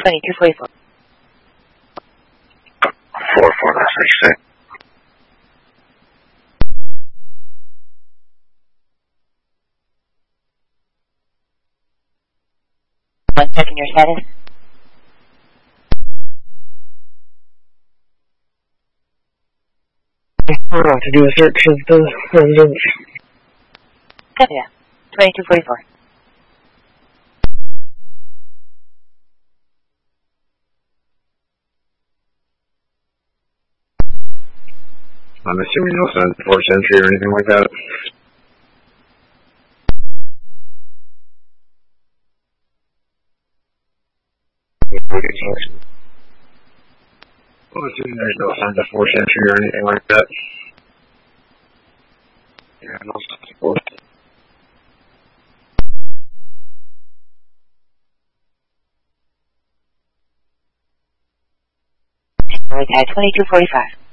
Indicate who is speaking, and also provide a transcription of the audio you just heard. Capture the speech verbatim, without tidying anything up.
Speaker 1: twenty-two forty-four.
Speaker 2: four four nine six.
Speaker 1: One checking your status.
Speaker 3: We're about to do a search of the residence.
Speaker 1: Copy that. twenty-two forty-four.
Speaker 2: I'm assuming no signs of forced entry or anything like that. I'm assuming there's no signs of forced entry or anything like that. Yeah, no signs of forced.
Speaker 1: twenty-two forty-five.